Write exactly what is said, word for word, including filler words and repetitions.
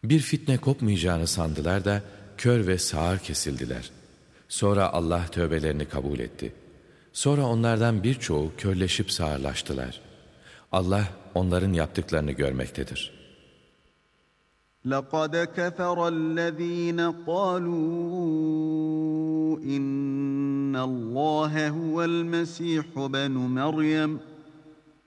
Bir fitne kopmayacağını sandılar da kör ve sağır kesildiler. Sonra Allah tövbelerini kabul etti. Sonra onlardan birçoğu körleşip sağırlaştılar. Allah onların yaptıklarını görmektedir. لَقَدْ كَفَرَ الَّذ۪ينَ قَالُوا اِنَّ اللّٰهَ هُوَ الْمَس۪يحُ بَنُ مَرْيَمَ